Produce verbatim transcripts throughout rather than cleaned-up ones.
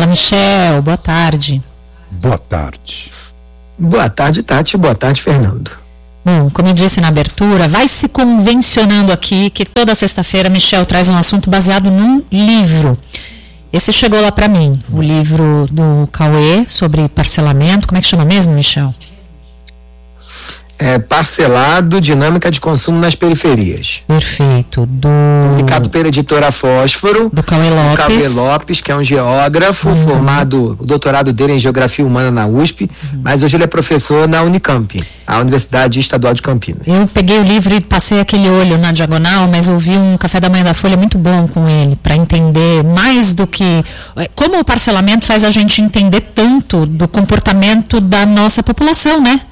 Michel, boa tarde. Boa tarde. Boa tarde, Tati, boa tarde, Fernando. Bom, como eu disse na abertura, vai se convencionando aqui que toda sexta-feira Michel traz um assunto baseado num livro. Esse chegou lá para mim, o livro do Cauê sobre parcelamento. Como é que chama mesmo, Michel? É, Parcelado, Dinâmica de Consumo nas Periferias. Perfeito. Do... Publicado pela editora Fósforo. Do Cauê Lopes. Do Cauê Lopes, que é um geógrafo, uhum. formado, o doutorado dele em Geografia Humana na U S P, uhum. mas hoje ele é professor na Unicamp, a Universidade Estadual de Campinas. Eu peguei o livro e passei aquele olho na diagonal, mas ouvi um Café da Manhã da Folha muito bom com ele, para entender mais do que... Como o parcelamento faz a gente entender tanto do comportamento da nossa população, né?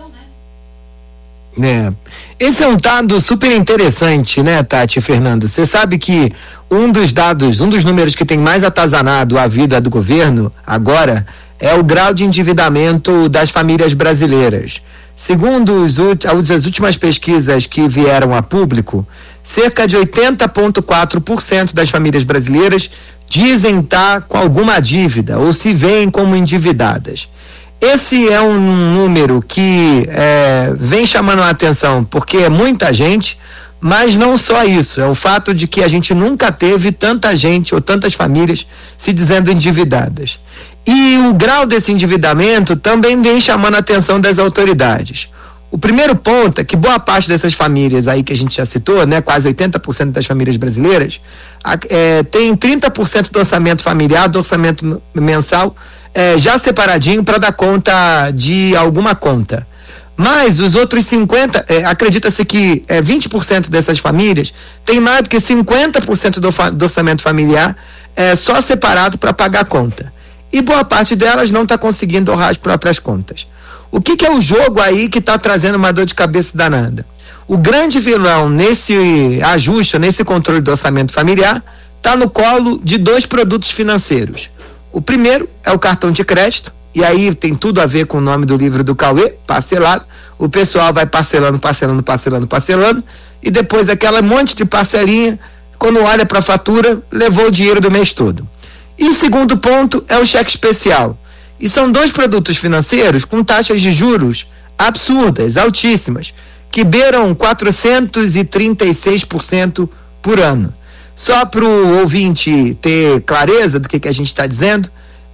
É. Esse é um dado super interessante, né, Tati e Fernando? Você sabe que um dos dados, um dos números que tem mais atazanado a vida do governo agora é o grau de endividamento das famílias brasileiras. Segundo os, as últimas pesquisas que vieram a público, cerca de oitenta vírgula quatro por cento das famílias brasileiras dizem estar com alguma dívida ou se veem como endividadas. Esse é um número que é, vem chamando a atenção, porque é muita gente, mas não só isso, é o fato de que a gente nunca teve tanta gente ou tantas famílias se dizendo endividadas. E o grau desse endividamento também vem chamando a atenção das autoridades. O primeiro ponto é que boa parte dessas famílias aí que a gente já citou, né, quase oitenta por cento das famílias brasileiras, é, tem trinta por cento do orçamento familiar, do orçamento mensal, É, já separadinho para dar conta de alguma conta. Mas os outros cinquenta por cento, é, acredita-se que é, vinte por cento dessas famílias tem mais do que cinquenta por cento do, do orçamento familiar é, só separado para pagar a conta. E boa parte delas não está conseguindo honrar as próprias contas. O que, que é o jogo aí que está trazendo uma dor de cabeça danada? O grande vilão nesse ajuste, nesse controle do orçamento familiar, está no colo de dois produtos financeiros. O primeiro é o cartão de crédito, e aí tem tudo a ver com o nome do livro do Cauê, parcelado. O pessoal vai parcelando, parcelando, parcelando, parcelando, e depois aquela monte de parcelinha, quando olha para a fatura, levou o dinheiro do mês todo. E o segundo ponto é o cheque especial. E são dois produtos financeiros com taxas de juros absurdas, altíssimas, que beiram quatrocentos e trinta e seis por cento por ano. Só para o ouvinte ter clareza do que, que a gente está dizendo,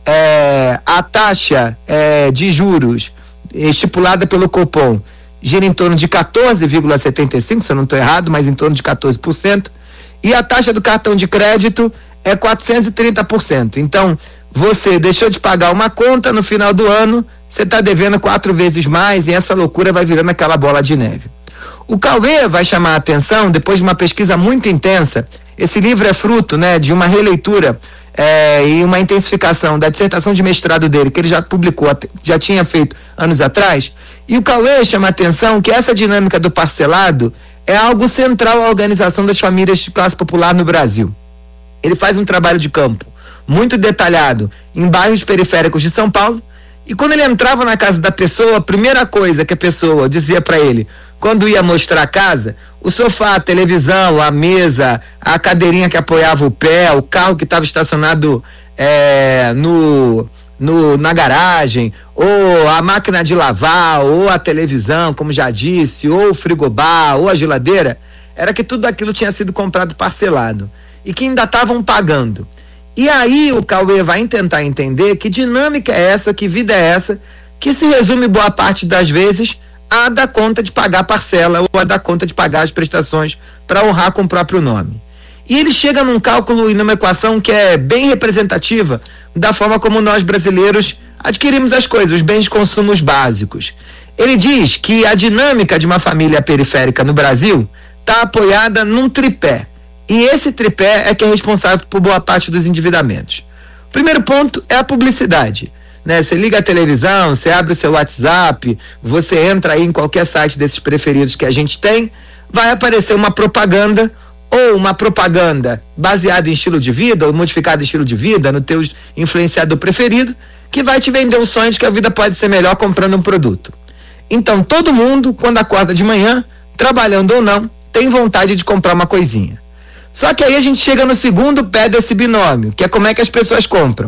é, a taxa é, de juros estipulada pelo Copom gira em torno de quatorze vírgula setenta e cinco por cento, se eu não estou errado, mas em torno de quatorze por cento, e a taxa do cartão de crédito é quatrocentos e trinta por cento. Então, você deixou de pagar uma conta, no final do ano, você está devendo quatro vezes mais, e essa loucura vai virando aquela bola de neve. O Cauê vai chamar a atenção, depois de uma pesquisa muito intensa. Esse livro é fruto, né, de uma releitura é, e uma intensificação da dissertação de mestrado dele, que ele já publicou, já tinha feito anos atrás. E o Cauê chama a atenção que essa dinâmica do parcelado é algo central à organização das famílias de classe popular no Brasil. Ele faz um trabalho de campo muito detalhado em bairros periféricos de São Paulo, e quando ele entrava na casa da pessoa, a primeira coisa que a pessoa dizia para ele, quando ia mostrar a casa, o sofá, a televisão, a mesa, a cadeirinha que apoiava o pé, o carro que estava estacionado é, no, no, na garagem, ou a máquina de lavar, ou a televisão, como já disse, ou o frigobar, ou a geladeira, era que tudo aquilo tinha sido comprado parcelado e que ainda estavam pagando. E aí o Cauê vai tentar entender que dinâmica é essa, que vida é essa, que se resume boa parte das vezes a dar conta de pagar a parcela ou a dar conta de pagar as prestações para honrar com o próprio nome. E ele chega num cálculo e numa equação que é bem representativa da forma como nós brasileiros adquirimos as coisas, os bens de consumo básicos. Ele diz que a dinâmica de uma família periférica no Brasil está apoiada num tripé. E esse tripé é que é responsável por boa parte dos endividamentos. O primeiro ponto é a publicidade. Né? Você liga a televisão, você abre o seu WhatsApp, você entra aí em qualquer site desses preferidos que a gente tem, vai aparecer uma propaganda, ou uma propaganda baseada em estilo de vida, ou modificada em estilo de vida, no teu influenciador preferido, que vai te vender um sonho de que a vida pode ser melhor comprando um produto. Então, todo mundo, quando acorda de manhã, trabalhando ou não, tem vontade de comprar uma coisinha. Só que aí a gente chega no segundo pé desse binômio, que é como é que as pessoas compram.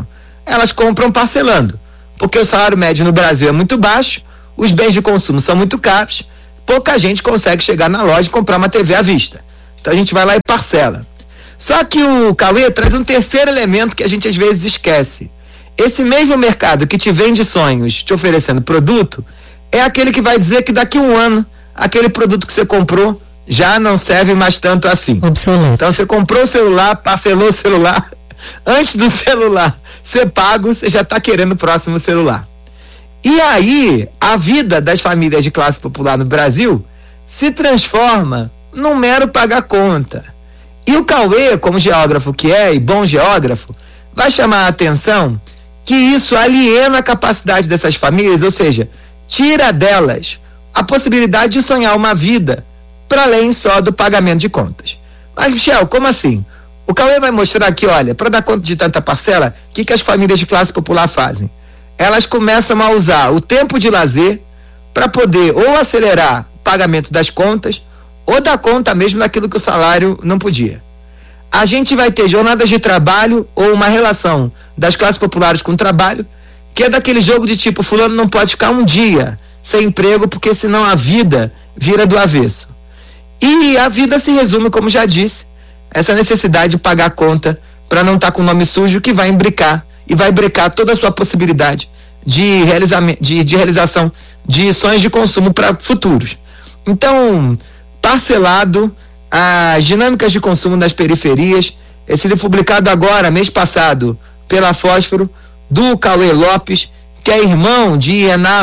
elas compram parcelando, porque o salário médio no Brasil é muito baixo, os bens de consumo são muito caros, pouca gente consegue chegar na loja e comprar uma T V à vista. Então a gente vai lá e parcela. Só que o Cauê traz um terceiro elemento que a gente às vezes esquece. Esse mesmo mercado que te vende sonhos, te oferecendo produto, é aquele que vai dizer que daqui a um ano, aquele produto que você comprou já não serve mais tanto assim. Obsoleto. Então você comprou o celular, parcelou o celular, antes do celular ser pago, você já está querendo o próximo celular. E aí, a vida das famílias de classe popular no Brasil se transforma num mero pagar conta. E o Cauê, como geógrafo que é, e bom geógrafo, vai chamar a atenção que isso aliena a capacidade dessas famílias, ou seja, tira delas a possibilidade de sonhar uma vida para além só do pagamento de contas. Mas, Michel, como assim? O Cauê vai mostrar aqui, olha, para dar conta de tanta parcela, o que, que as famílias de classe popular fazem? Elas começam a usar o tempo de lazer para poder ou acelerar o pagamento das contas ou dar conta mesmo daquilo que o salário não podia. A gente vai ter jornadas de trabalho ou uma relação das classes populares com o trabalho, que é daquele jogo de tipo, fulano não pode ficar um dia sem emprego, porque senão a vida vira do avesso. E a vida se resume, como já disse, essa necessidade de pagar a conta para não estar tá com o nome sujo, que vai imbricar e vai brecar toda a sua possibilidade de, de, de realização de sonhos de consumo para futuros. Então, parcelado, as dinâmicas de consumo nas periferias, esse livro publicado agora, mês passado, pela Fósforo, do Cauê Lopes, que é irmão de Ianê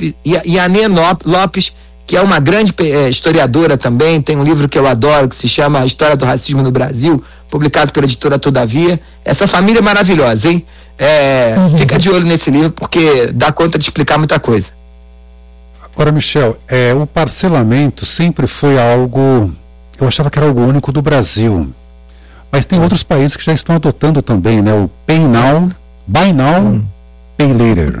Lopes, que é uma grande eh, historiadora também, tem um livro que eu adoro, que se chama A História do Racismo no Brasil, publicado pela editora Todavia. Essa família é maravilhosa, hein? É, uhum. Fica de olho nesse livro, porque dá conta de explicar muita coisa. Agora, Michel, é, o parcelamento sempre foi algo, eu achava que era algo único do Brasil, mas tem outros países que já estão adotando também, né? O Pay Now, Buy Now, hum. Pay Later.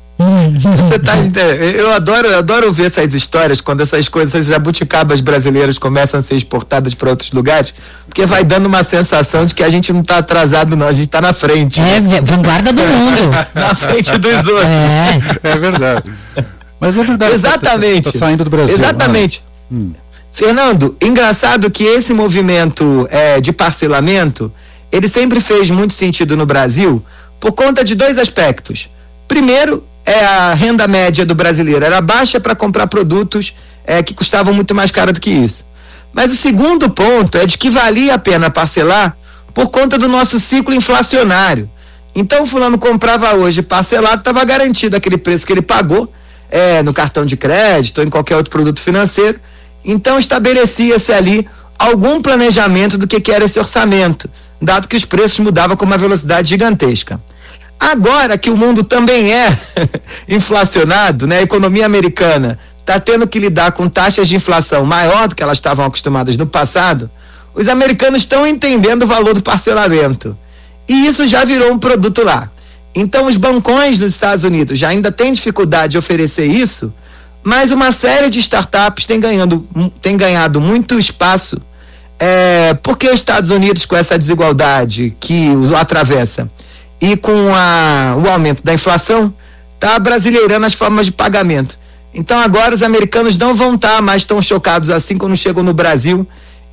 Você tá, eu adoro, eu adoro ver essas histórias quando essas coisas, essas jabuticabas brasileiras começam a ser exportadas para outros lugares, porque vai dando uma sensação de que a gente não está atrasado, não, a gente está na frente. É, né? Vanguarda do mundo. Na frente dos outros. É, é verdade. Mas é verdade. Exatamente. Tá, tá saindo do Brasil. Exatamente. Ah. Hum. Fernando, engraçado que esse movimento é, de parcelamento, ele sempre fez muito sentido no Brasil por conta de dois aspectos. Primeiro, é a renda média do brasileiro era baixa para comprar produtos é, que custavam muito mais caro do que isso. Mas o segundo ponto é de que valia a pena parcelar por conta do nosso ciclo inflacionário. Então o fulano comprava hoje parcelado, estava garantido aquele preço que ele pagou é, no cartão de crédito ou em qualquer outro produto financeiro. Então estabelecia-se ali algum planejamento do que, que era esse orçamento, dado que os preços mudavam com uma velocidade gigantesca. Agora que o mundo também é inflacionado, né? A economia americana está tendo que lidar com taxas de inflação maior do que elas estavam acostumadas no passado, os americanos estão entendendo o valor do parcelamento. E isso já virou um produto lá. Então os bancões nos Estados Unidos já ainda têm dificuldade de oferecer isso, mas uma série de startups tem, ganhando, tem ganhado muito espaço, é, porque os Estados Unidos, com essa desigualdade que o atravessa, e com a, o aumento da inflação, está brasileirando as formas de pagamento. Então agora os americanos não vão estar tá mais tão chocados assim quando chegam no Brasil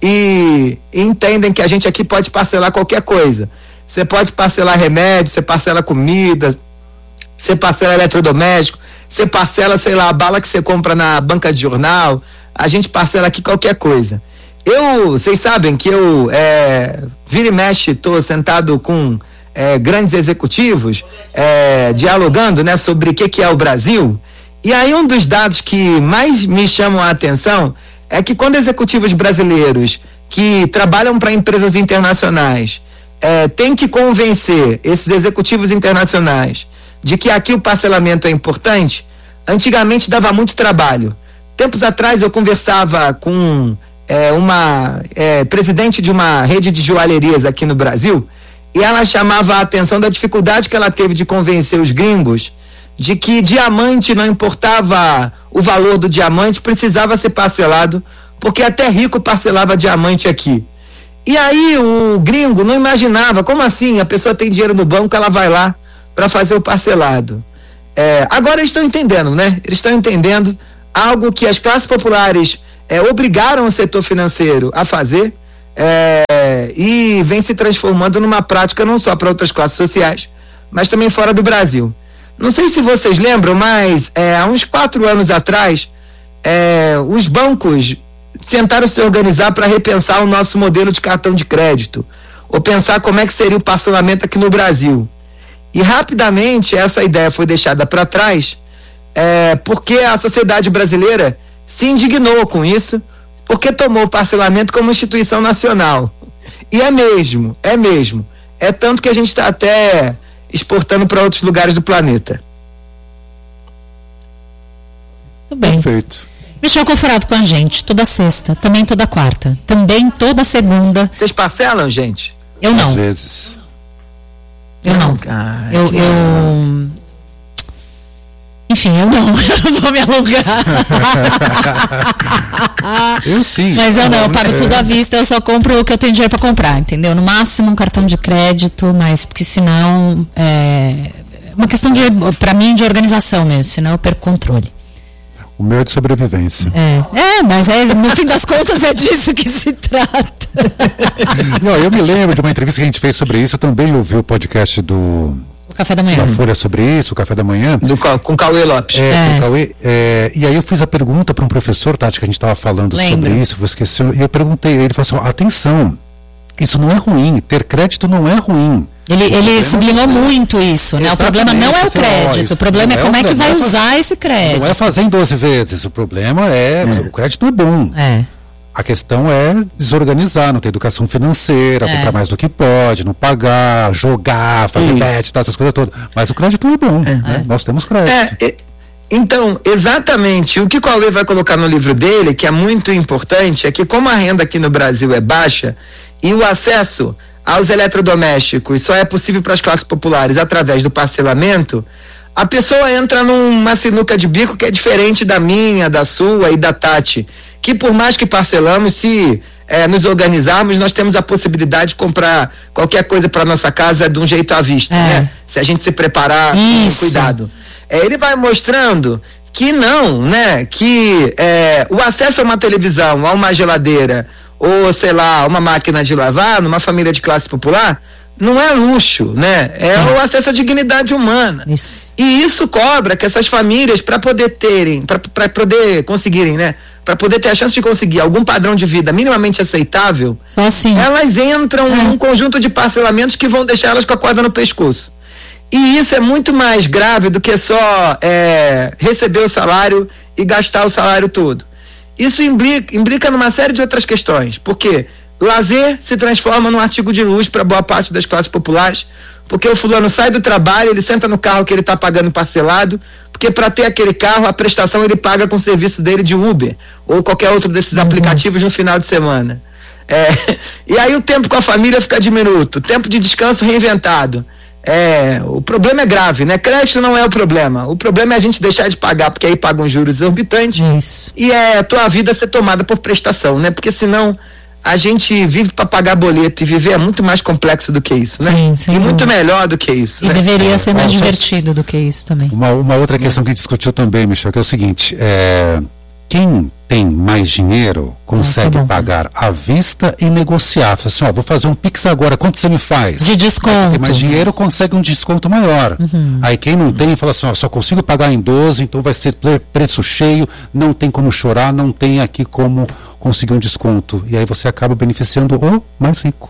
e, e entendem que a gente aqui pode parcelar qualquer coisa. Você pode parcelar remédio, você parcela comida, você parcela eletrodoméstico, você parcela, sei lá, a bala que você compra na banca de jornal, a gente parcela aqui qualquer coisa. Eu, vocês sabem que eu é, vira e mexe, estou sentado com É, grandes executivos é, dialogando, né, sobre o que, que é o Brasil, e aí um dos dados que mais me chamam a atenção é que quando executivos brasileiros que trabalham para empresas internacionais é, têm que convencer esses executivos internacionais de que aqui o parcelamento é importante, antigamente dava muito trabalho. Tempos atrás eu conversava com é, uma é, presidente de uma rede de joalherias aqui no Brasil, e ela chamava a atenção da dificuldade que ela teve de convencer os gringos de que diamante não importava o valor do diamante, precisava ser parcelado, porque até rico parcelava diamante aqui. E aí o gringo não imaginava, como assim? A pessoa tem dinheiro no banco, ela vai lá, para fazer o parcelado. É, agora eles estão entendendo, né? Eles estão entendendo algo que as classes populares é, obrigaram o setor financeiro a fazer, é, e vem se transformando numa prática não só para outras classes sociais, mas também fora do Brasil. Não sei se vocês lembram, mas é, há uns quatro anos atrás, é, os bancos tentaram se organizar para repensar o nosso modelo de cartão de crédito, ou pensar como é que seria o parcelamento aqui no Brasil. E rapidamente essa ideia foi deixada para trás, é, porque a sociedade brasileira se indignou com isso, porque tomou o parcelamento como instituição nacional. E é mesmo, é mesmo. É tanto que a gente está até exportando para outros lugares do planeta. Tudo bem. Perfeito. Michel Conforado com a gente, toda sexta, também toda quarta, também toda segunda. Vocês parcelam, gente? Eu não. Às vezes. Eu não. Ah, eu, eu... Enfim, eu não. Eu não vou me alongar. Eu sim. Mas eu não, eu pago tudo à vista, eu só compro o que eu tenho dinheiro para comprar, entendeu? No máximo um cartão de crédito, mas porque senão é uma questão de, para mim, de organização mesmo, senão eu perco controle. O meu é de sobrevivência. É, é mas é, no fim das contas é disso que se trata. Não, eu me lembro de uma entrevista que a gente fez sobre isso, eu também ouvi o podcast do... O Café da Manhã. Da Folha sobre isso, o Café da Manhã. Do, com Cauê Lopes. É, É. com Cauê, é, e aí eu fiz a pergunta para um professor, Tati, que a gente estava falando Lembro. sobre isso, vou esquecer, e eu perguntei, ele falou assim, atenção, isso não é ruim, ter crédito não é ruim. Ele, ele é sublinhou você. muito isso, né? O problema não é o Exatamente, assim, ó, crédito, isso o problema é não como é é o que vai crédito, usar esse crédito. Não é fazer em doze vezes, o problema é, o crédito é bom. É. A questão é desorganizar, não ter educação financeira, É. comprar mais do que pode, não pagar, jogar, fazer Isso. bet, tá, essas coisas todas. Mas o crédito é bom, né? Nós temos crédito. É, é, então, exatamente, o que o Cauê vai colocar no livro dele, que é muito importante, é que como a renda aqui no Brasil é baixa e o acesso aos eletrodomésticos só é possível para as classes populares através do parcelamento, a pessoa entra numa sinuca de bico que é diferente da minha, da sua e da Tati, que por mais que parcelamos, se é, nos organizarmos, nós temos a possibilidade de comprar qualquer coisa para nossa casa de um jeito à vista, É. né? Se a gente se preparar Isso. com cuidado. É, ele vai mostrando que não, né? Que é, o acesso a uma televisão, a uma geladeira, ou sei lá, uma máquina de lavar, numa família de classe popular, não é luxo, né? É Sim. o acesso à dignidade humana. Isso. E isso cobra que essas famílias, para poder terem, para poder conseguirem, né? Para poder ter a chance de conseguir algum padrão de vida minimamente aceitável, Só assim. elas entram É. num conjunto de parcelamentos que vão deixar elas com a corda no pescoço. E isso é muito mais grave do que só é, receber o salário e gastar o salário todo. Isso implica, implica numa série de outras questões, porque lazer se transforma num artigo de luxo para boa parte das classes populares, porque o fulano sai do trabalho, ele senta no carro que ele está pagando parcelado, porque para ter aquele carro, a prestação ele paga com o serviço dele de Uber, ou qualquer outro desses Uhum. aplicativos no final de semana. É, e aí o tempo com a família fica diminuto, o tempo de descanso reinventado. É, o problema é grave, né? Crédito não é o problema. O problema é a gente deixar de pagar, porque aí paga um juros exorbitante. Isso. E é a tua vida ser tomada por prestação, né? Porque senão a gente vive para pagar boleto, e viver é muito mais complexo do que isso, né? Sim, sem e muito dúvida. melhor do que isso, E né? deveria ser mais Nossa. divertido do que isso também. Uma, uma outra questão que a gente discutiu também, Michel, que é o seguinte, é, quem tem mais dinheiro consegue Nossa, bom. pagar à vista e negociar. Fala assim, ó, vou fazer um Pix agora, quanto você me faz? De desconto. Quem tem mais dinheiro consegue um desconto maior. Aí quem não tem, fala assim, ó, só consigo pagar em doze, então vai ser pre- preço cheio, não tem como chorar, não tem aqui como conseguir um desconto. E aí você acaba beneficiando o mais rico.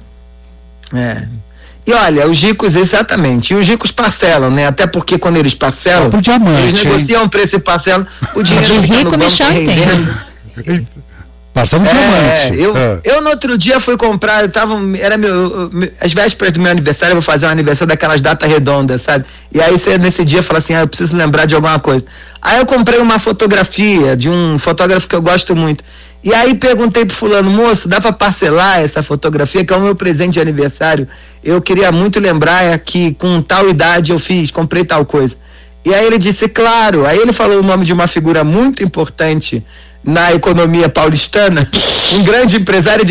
É. E olha, os ricos, exatamente, e os ricos parcelam, né? Até porque quando eles parcelam, Só pro diamante, eles hein? negociam o preço e parcelam, o dinheiro De fica rico, no banco Michel entende. rendendo. Passa um É, diamante. eu, É. eu no outro dia fui comprar, eu tava, era meu, meu, as vésperas do meu aniversário, eu vou fazer um aniversário daquelas datas redondas, sabe? E aí você nesse dia fala assim, ah, eu preciso lembrar de alguma coisa. Aí eu comprei uma fotografia de um fotógrafo que eu gosto muito. E aí perguntei pro fulano, moço, dá pra parcelar essa fotografia, que é o meu presente de aniversário? Eu queria muito lembrar que com tal idade eu fiz, comprei tal coisa. E aí ele disse, claro. Aí ele falou o nome de uma figura muito importante na economia paulistana, um grande empresário, disse,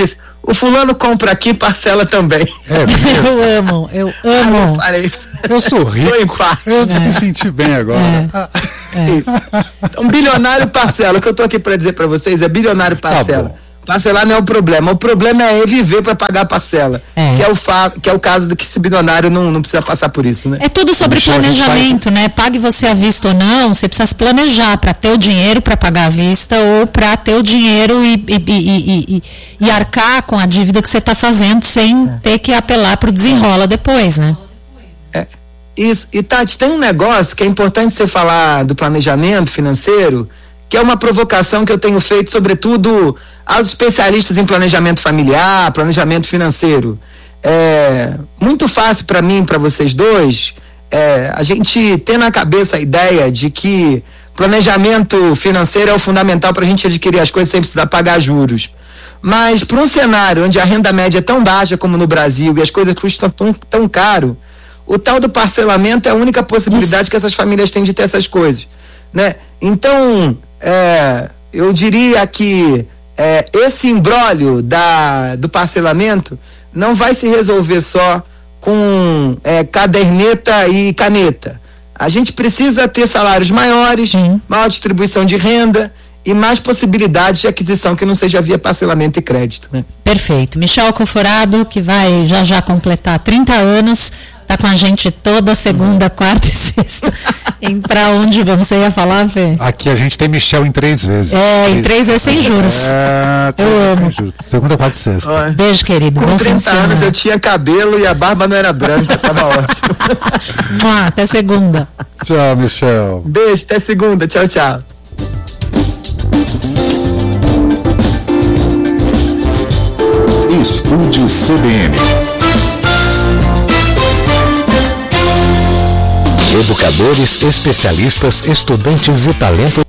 o fulano compra aqui, parcela também. É, eu amo, eu amo. Ah, eu, eu sou rico, eu é. me senti bem agora. É. É. Então, bilionário parcela, o que eu tô aqui para dizer para vocês é bilionário parcela. Tá, parcelar não é o problema, o problema é viver para pagar a parcela, é. Que, é o fa- que é o caso do que esse bilionário não, não precisa passar por isso, né? É tudo sobre Michel, planejamento, faz... né? Pague você à vista ou não, você precisa se planejar para ter o dinheiro para pagar à vista ou para ter o dinheiro e, e, e, e, e arcar com a dívida que você está fazendo sem é. ter que apelar para o desenrola depois, né? É. Isso. E Tati, tem um negócio que é importante você falar do planejamento financeiro, que é uma provocação que eu tenho feito, sobretudo aos especialistas em planejamento familiar, planejamento financeiro. É muito fácil para mim, para vocês dois, é, a gente ter na cabeça a ideia de que planejamento financeiro é o fundamental para a gente adquirir as coisas sem precisar pagar juros. Mas para um cenário onde a renda média é tão baixa como no Brasil e as coisas custam tão, tão caro, o tal do parcelamento é a única possibilidade Isso. que essas famílias têm de ter essas coisas, né? Então, é, eu diria que é, esse imbróglio da, do parcelamento não vai se resolver só com é, caderneta e caneta. A gente precisa ter salários maiores, Sim. maior distribuição de renda e mais possibilidades de aquisição que não seja via parcelamento e crédito, né? Perfeito. Michel Alcoforado, que vai já já completar trinta anos, tá com a gente toda segunda, quarta e sexta. E pra onde vamos? Você ia falar, Fê? Aqui a gente tem Michel em três vezes. É, em três vezes sem juros. É, eu amo. Sem juros. Segunda, quarta e sexta. Olha, beijo, querido. Com trinta anos eu tinha cabelo e a barba não era branca, tava ótimo. Até segunda. Tchau, Michel. Beijo, até segunda. Tchau, tchau. Estúdio C B N. Educadores, especialistas, estudantes e talentos